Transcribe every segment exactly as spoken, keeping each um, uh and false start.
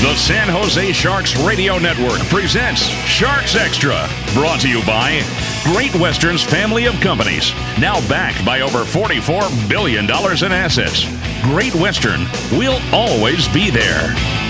The San Jose Sharks Radio Network presents Sharks Extra, brought to you by Great Western's family of companies, now backed by over forty-four billion dollars in assets. Great Western will always be there.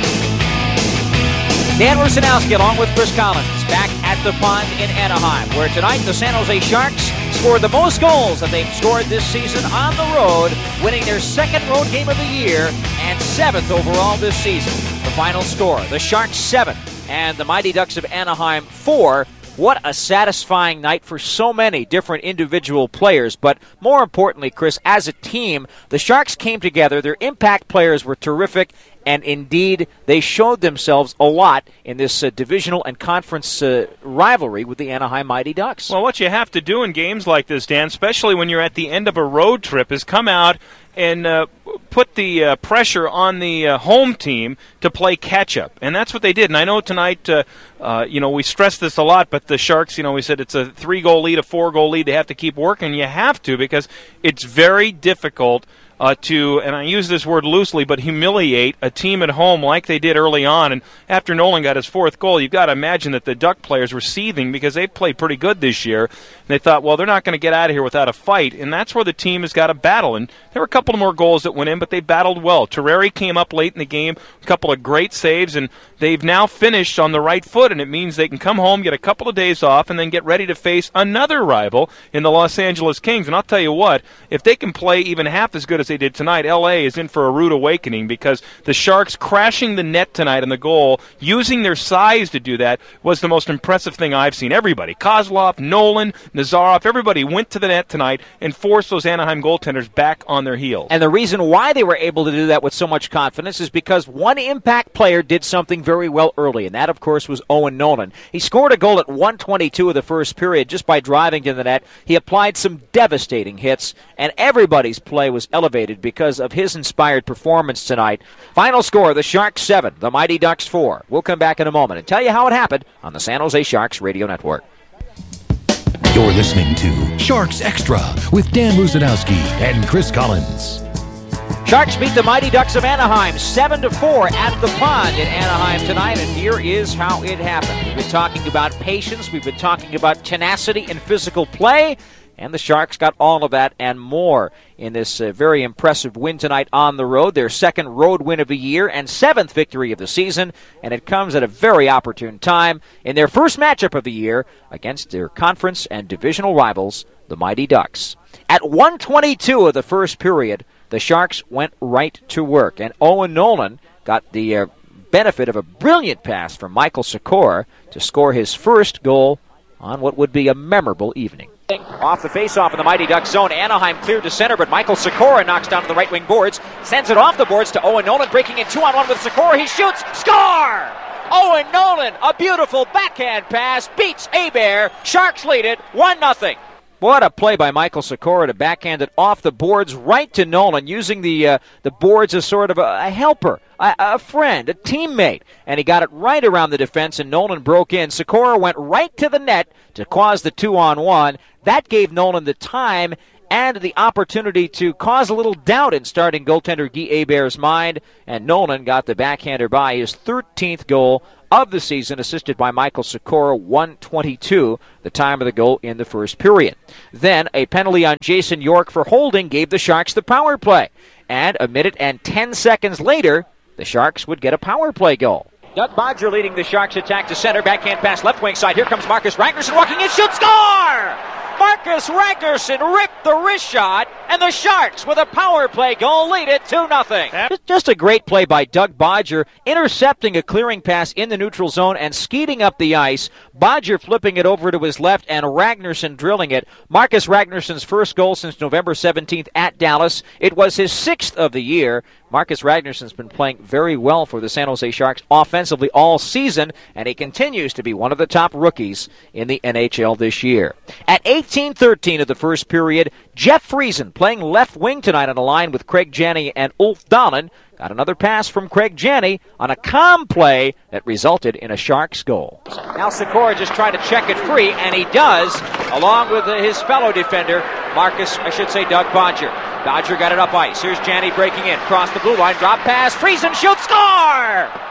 Dan Rusanowski along with Chris Collins back at the Pond in Anaheim, where tonight the San Jose Sharks scored the most goals that they've scored this season on the road, winning their second road game of the year and seventh overall this season. The final score, the Sharks seven and the Mighty Ducks of Anaheim four. What a satisfying night for so many different individual players. But more importantly, Chris, as a team, the Sharks came together. Their impact players were terrific. And indeed, they showed themselves a lot in this uh, divisional and conference uh, rivalry with the Anaheim Mighty Ducks. Well, what you have to do in games like this, Dan, especially when you're at the end of a road trip, is come out and uh, put the uh, pressure on the uh, home team to play catch-up. And that's what they did. And I know tonight, uh, uh, you know, we stressed this a lot, but the Sharks, you know, we said it's a three-goal lead, a four-goal lead. They have to keep working. You have to, because it's very difficult Uh, to, and I use this word loosely, but humiliate a team at home like they did early on. And after Nolan got his fourth goal, you've got to imagine that the Duck players were seething because they've played pretty good this year. And they thought, well, they're not going to get out of here without a fight. And that's where the team has got to battle. And there were a couple of more goals that went in, but they battled well. Terreri came up late in the game, a couple of great saves, and they've now finished on the right foot. And it means they can come home, get a couple of days off, and then get ready to face another rival in the Los Angeles Kings. And I'll tell you what, if they can play even half as good as they did tonight, L A is in for a rude awakening, because the Sharks crashing the net tonight on the goal, using their size to do that, was the most impressive thing I've seen. Everybody, Kozlov, Nolan, Nazarov, everybody went to the net tonight and forced those Anaheim goaltenders back on their heels. And the reason why they were able to do that with so much confidence is because one impact player did something very well early, and that, of course, was Owen Nolan. He scored a goal at one twenty-two of the first period just by driving to the net. He applied some devastating hits, and everybody's play was elevated because of his inspired performance tonight. Final score, the Sharks seven, the Mighty Ducks four. We'll come back in a moment and tell you how it happened on the San Jose Sharks Radio Network. You're listening to Sharks Extra with Dan Rusanowski and Chris Collins. Sharks beat the Mighty Ducks of Anaheim seven to four at the Pond in Anaheim tonight, and here is how it happened. We've been talking about patience, we've been talking about tenacity and physical play, and the Sharks got all of that and more in this uh, very impressive win tonight on the road, their second road win of the year and seventh victory of the season, and it comes at a very opportune time in their first matchup of the year against their conference and divisional rivals, the Mighty Ducks. At one twenty-two of the first period, the Sharks went right to work, and Owen Nolan got the uh, benefit of a brilliant pass from Michael Sikora to score his first goal on what would be a memorable evening. Off the face-off in the Mighty Ducks zone, Anaheim cleared to center, but Michael Sikora knocks down to the right-wing boards, sends it off the boards to Owen Nolan, breaking in two-on-one with Sikora. He shoots, score! Owen Nolan, a beautiful backhand pass, beats Hebert. Sharks lead it one nothing. What a play by Michael Sikora to backhand it off the boards right to Nolan, using the uh, the boards as sort of a, a helper, a, a friend, a teammate. And he got it right around the defense, and Nolan broke in. Sikora went right to the net to cause the two-on-one. That gave Nolan the time and the opportunity to cause a little doubt in starting goaltender Guy Hebert's mind, and Nolan got the backhander by his thirteenth goal of the season, assisted by Michael Sikora, one twenty-two, the time of the goal in the first period. Then a penalty on Jason York for holding gave the Sharks the power play, and a minute and ten seconds later, the Sharks would get a power play goal. Doug Bodger leading the Sharks attack to center, backhand pass left wing side. Here comes Marcus Ragnarsson walking in, shoot, score! Marcus Ragnarsson ripped the wrist shot, and the Sharks with a power play goal lead it two nothing. Just a great play by Doug Bodger, intercepting a clearing pass in the neutral zone and skeeting up the ice. Bodger flipping it over to his left and Ragnarsson drilling it. Marcus Ragnarsson's first goal since November seventeenth at Dallas. It was his sixth of the year. Marcus Ragnarsson's been playing very well for the San Jose Sharks offensively all season, and he continues to be one of the top rookies in the N H L this year. At eighteen thirteen of the first period, Jeff Friesen, playing left wing tonight on a line with Craig Janney and Ulf Dahlen, got another pass from Craig Janney on a calm play that resulted in a Sharks goal. Now Sikora just trying to check it free, and he does, along with his fellow defender, Marcus, I should say Doug Bodger. Bodger got it up ice. Here's Janney breaking in, cross the blue line, drop pass, Friesen shoots, score!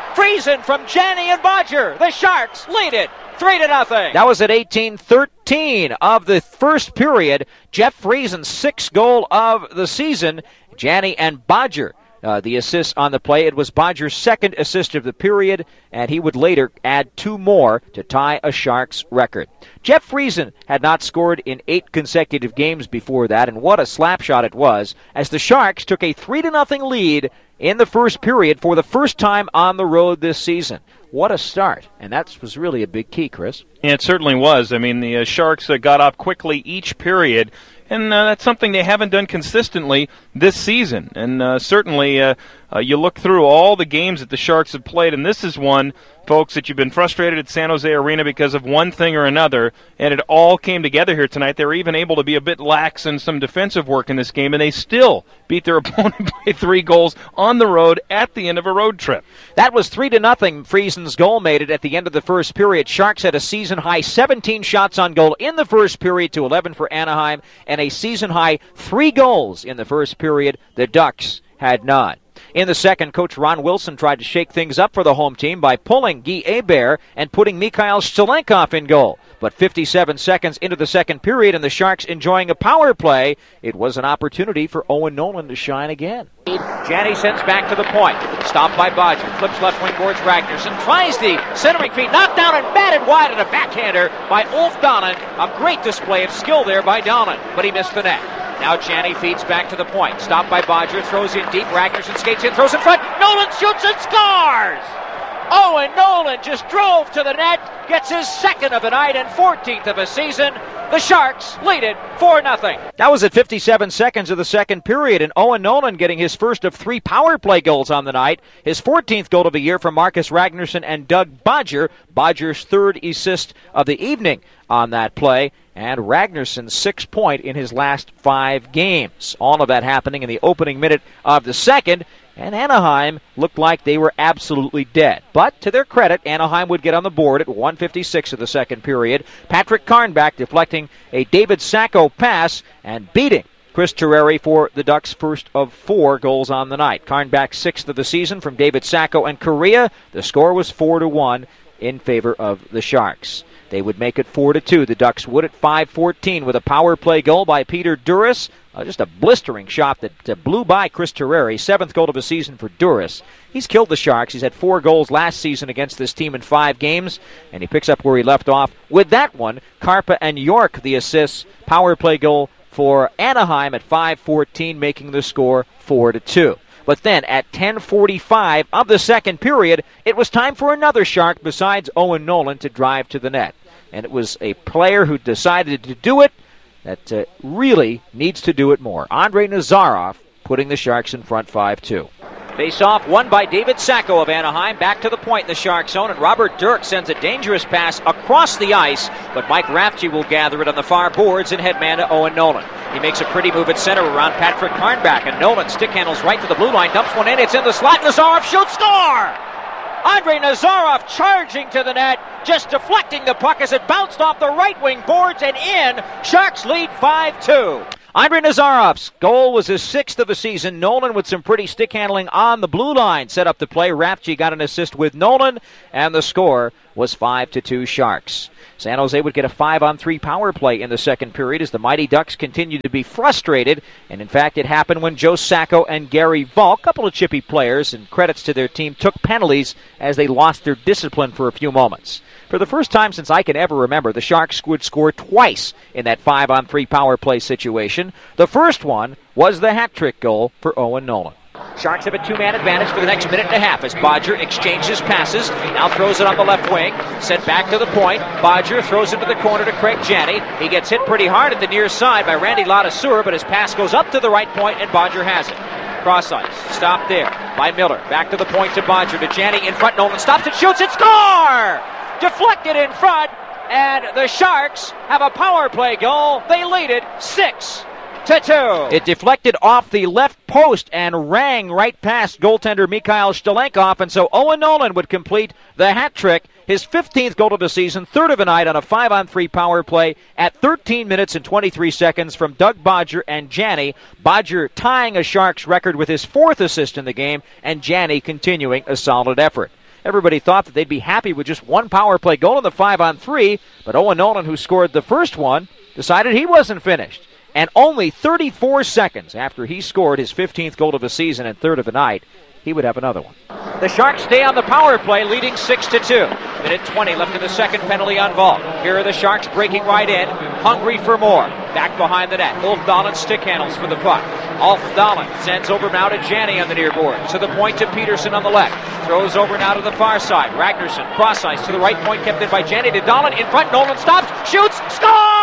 Friesen from Janney and Bodger. The Sharks lead it three to nothing. That was at eighteen thirteen of the first period. Jeff Friesen's sixth goal of the season. Janney and Bodger, uh, the assists on the play. It was Bodger's second assist of the period, and he would later add two more to tie a Sharks record. Jeff Friesen had not scored in eight consecutive games before that, and what a slap shot it was as the Sharks took a three to nothing lead in the first period for the first time on the road this season. What a start, and that was really a big key, Chris. Yeah, it certainly was. I mean, the uh, Sharks uh, got off quickly each period, and uh, that's something they haven't done consistently this season. And uh, certainly uh, uh, you look through all the games that the Sharks have played, and this is one, folks, that you've been frustrated at San Jose Arena because of one thing or another, and it all came together here tonight. They were even able to be a bit lax in some defensive work in this game, and they still beat their opponent by three goals on the road at the end of a road trip. That was three to nothing. Friesen's goal made it at the end of the first period. Sharks had a season-high seventeen shots on goal in the first period to eleven for Anaheim, and a season-high three goals in the first period. The Ducks had none. In the second, Coach Ron Wilson tried to shake things up for the home team by pulling Guy Hebert and putting Mikhail Stalenkov in goal. But fifty-seven seconds into the second period and the Sharks enjoying a power play, it was an opportunity for Owen Nolan to shine again. Janney sends back to the point. Stopped by Bodger. Flips left wing towards Ragnarsson. Tries the centering feed. Knocked down and batted wide at a backhander by Ulf Donnan. A great display of skill there by Donnan, but he missed the net. Now Janney feeds back to the point. Stopped by Bodger. Throws in deep. Ragnarsson skates in. Throws in front. Nolan shoots and scores! Owen Nolan just drove to the net. Gets his second of the night and fourteenth of a season. The Sharks lead it four nothing. That was at fifty-seven seconds of the second period, and Owen Nolan getting his first of three power play goals on the night. His fourteenth goal of the year from Marcus Ragnarsson and Doug Bodger. Bodger's third assist of the evening on that play, and Ragnarsson's sixth point in his last five games. All of that happening in the opening minute of the second. And Anaheim looked like they were absolutely dead. But to their credit, Anaheim would get on the board at one fifty-six of the second period. Patrick Karnback deflecting a David Sacco pass and beating Chris Terreri for the Ducks' first of four goals on the night. Karnback's sixth of the season from David Sacco and Korea. The score was four to one in favor of the Sharks. They would make it four to two. The Ducks would at five fourteen with a power play goal by Peter Duras. Uh, just a blistering shot that uh, blew by Chris Terreri. Seventh goal of the season for Duras. He's killed the Sharks. He's had four goals last season against this team in five games, and he picks up where he left off with that one. Karpa and York, the assists. Power play goal for Anaheim at five fourteen, making the score four to two. But then at ten forty-five of the second period, it was time for another Shark besides Owen Nolan to drive to the net. And it was a player who decided to do it that uh, really needs to do it more. Andrei Nazarov putting the Sharks in front five two. Face-off won by David Sacco of Anaheim. Back to the point in the Shark zone, and Robert Dirk sends a dangerous pass across the ice, but Mike Rafferty will gather it on the far boards and head man to Owen Nolan. He makes a pretty move at center around Patrick Karnback, and Nolan stick handles right to the blue line, dumps one in, it's in the slot, Nazarov shoots, score! Andrei Nazarov charging to the net, just deflecting the puck as it bounced off the right wing boards and in. Sharks lead five two. Andrei Nazarov's goal was his sixth of the season. Nolan with some pretty stick handling on the blue line set up the play. Rafferty got an assist with Nolan, and the score was five to two Sharks. San Jose would get a five on three power play in the second period as the Mighty Ducks continued to be frustrated, and in fact it happened when Joe Sacco and Gary Volk, a couple of chippy players, and credits to their team, took penalties as they lost their discipline for a few moments. For the first time since I can ever remember, the Sharks would score twice in that five on three power play situation. The first one was the hat-trick goal for Owen Nolan. Sharks have a two-man advantage for the next minute and a half as Bodger exchanges passes, now throws it on the left wing, sent back to the point. Bodger throws it to the corner to Craig Janney. He gets hit pretty hard at the near side by Randy Ladouceur, but his pass goes up to the right point and Bodger has it. Cross ice, stopped there by Miller. Back to the point to Bodger, to Janney in front. Nolan stops it, shoots it, score! Deflected in front, and the Sharks have a power play goal. They lead it six to two. It deflected off the left post and rang right past goaltender Mikhail Stalenkov, and so Owen Nolan would complete the hat trick, his fifteenth goal of the season, third of the night on a five on three power play at thirteen minutes and twenty-three seconds from Doug Bodger and Janney. Bodger tying a Sharks record with his fourth assist in the game, and Janney continuing a solid effort. Everybody thought that they'd be happy with just one power play goal in the five on three, but Owen Nolan, who scored the first one, decided he wasn't finished. And only thirty-four seconds after he scored his fifteenth goal of the season and third of the night, he would have another one. The Sharks stay on the power play, leading six to two. Minute twenty left in the second penalty on Vault. Here are the Sharks breaking right in, hungry for more. Back behind the net, Ulf Dahlin stick handles for the puck. Ulf Dahlin sends over now to Janney on the near boards. To the point to Peterson on the left. Throws over now to the far side. Ragnarsson, cross ice to the right point, kept in by Janney to Dahlin. In front, Nolan stops, shoots, score!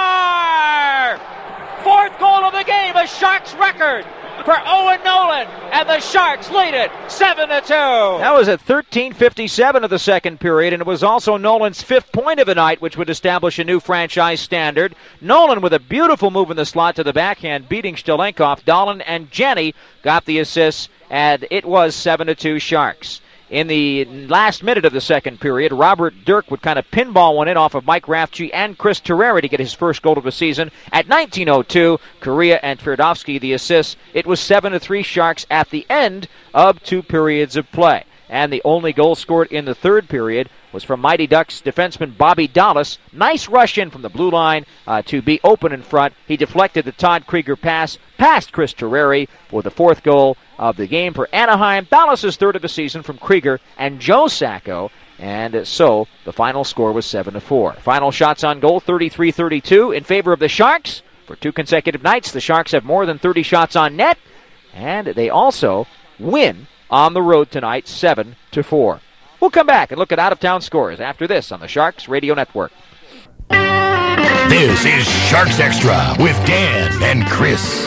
Fourth goal of the game, a Sharks record for Owen Nolan, and the Sharks lead it seven to two. That was at thirteen fifty-seven of the second period, and it was also Nolan's fifth point of the night, which would establish a new franchise standard. Nolan with a beautiful move in the slot to the backhand, beating Stelenkov. Dahlin and Janney got the assists, and it was seven to two Sharks. In the last minute of the second period, Robert Dirk would kind of pinball one in off of Mike Rathje and Chris Terreri to get his first goal of the season. At nineteen oh two, Correa and Tverdovsky the assists. It was seven to three Sharks at the end of two periods of play. And the only goal scored in the third period was from Mighty Ducks defenseman Bobby Dallas. Nice rush in from the blue line uh, to be open in front. He deflected the Todd Krieger pass past Chris Terreri for the fourth goal of the game for Anaheim. Dallas's third of the season from Krieger and Joe Sacco. And so the final score was seven to four. Final shots on goal, thirty-three thirty-two in favor of the Sharks. For two consecutive nights, the Sharks have more than thirty shots on net. And they also win on the road tonight, seven to four. We'll come back and look at out-of-town scores after this on the Sharks Radio Network. This is Sharks Extra with Dan and Chris.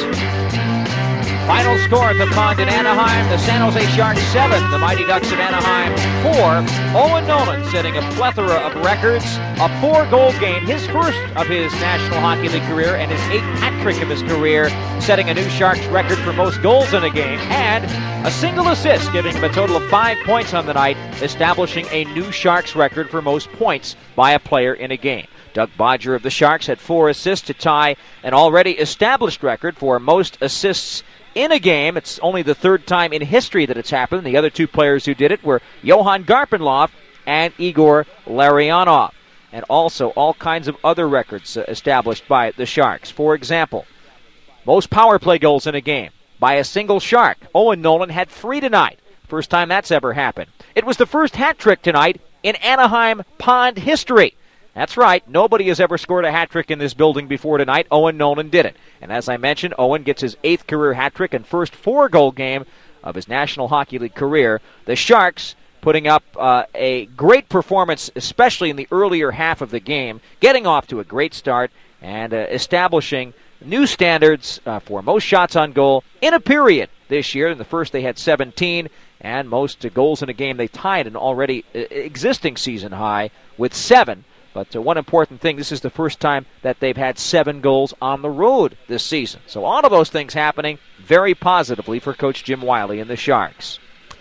Final score at the Pond in Anaheim, the San Jose Sharks seven, the Mighty Ducks of Anaheim four. Owen Nolan setting a plethora of records, a four-goal game, his first of his National Hockey League career and his eighth hat trick of his career, setting a new Sharks record for most goals in a game, and a single assist, giving him a total of five points on the night, establishing a new Sharks record for most points by a player in a game. Doug Bodger of the Sharks had four assists to tie an already established record for most assists in a game. It's only the third time in history that it's happened. The other two players who did it were Johan Garpenlov and Igor Larionov. And also all kinds of other records uh, established by the Sharks. For example, most power play goals in a game by a single Shark. Owen Nolan had three tonight. First time that's ever happened. It was the first hat trick tonight in Anaheim Pond history. That's right, nobody has ever scored a hat trick in this building before tonight. Owen Nolan did it. And as I mentioned, Owen gets his eighth career hat trick and first four-goal game of his National Hockey League career. The Sharks putting up uh, a great performance, especially in the earlier half of the game, getting off to a great start and uh, establishing new standards uh, for most shots on goal in a period this year. In the first they had seventeen, and most uh, goals in a game they tied an already uh, existing season high with seven. But uh, one important thing, this is the first time that they've had seven goals on the road this season. So all of those things happening very positively for Coach Jim Wiley and the Sharks.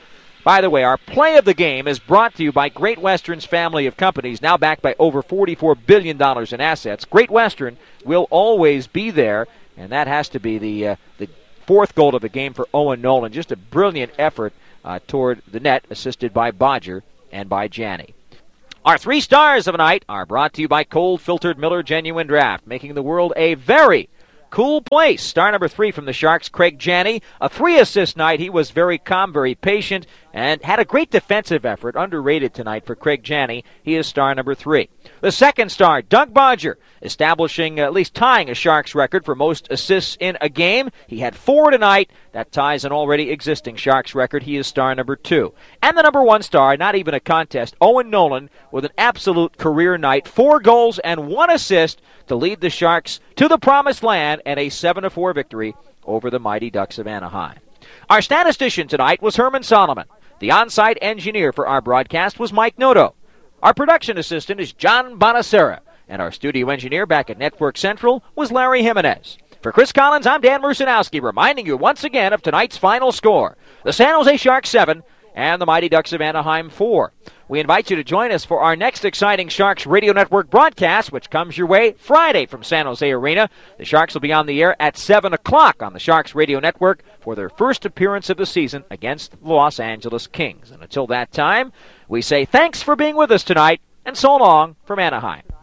By the way, our play of the game is brought to you by Great Western's family of companies, now backed by over forty-four billion dollars in assets. Great Western will always be there, and that has to be the uh, the fourth goal of the game for Owen Nolan. Just a brilliant effort uh, toward the net, assisted by Bodger and by Janney. Our three stars of the night are brought to you by Cold Filtered Miller Genuine Draft, making the world a very cool place. Star number three from the Sharks, Craig Janney. A three-assist night. He was very calm, very patient, and had a great defensive effort. Underrated tonight for Craig Janney. He is star number three. The second star, Doug Bodger, establishing, at least tying a Sharks record for most assists in a game. He had four tonight. That ties an already existing Sharks record. He is star number two. And the number one star, not even a contest, Owen Nolan, with an absolute career night. Four goals and one assist to lead the Sharks to the promised land and a seven to four victory over the Mighty Ducks of Anaheim. Our statistician tonight was Herman Solomon. The on-site engineer for our broadcast was Mike Noto. Our production assistant is John Bonacera. And our studio engineer back at Network Central was Larry Jimenez. For Chris Collins, I'm Dan Rusanowski, reminding you once again of tonight's final score. The San Jose Sharks seven and the Mighty Ducks of Anaheim four. We invite you to join us for our next exciting Sharks Radio Network broadcast, which comes your way Friday from San Jose Arena. The Sharks will be on the air at seven o'clock on the Sharks Radio Network for their first appearance of the season against the Los Angeles Kings. And until that time, we say thanks for being with us tonight, and so long from Anaheim.